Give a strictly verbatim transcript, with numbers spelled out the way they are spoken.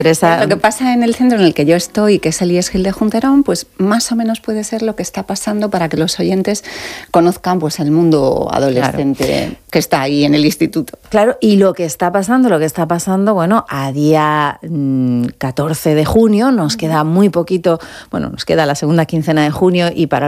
Esa... Lo que pasa en el centro en el que yo estoy, que es el I E S Gil de Junterón, pues más o menos puede ser lo que está pasando para que los oyentes conozcan pues el mundo adolescente, claro, que está ahí en el instituto. Claro, y lo que está pasando, lo que está pasando, bueno, a día mmm, catorce de junio, nos queda muy poquito, bueno, nos queda la segunda quincena de junio y para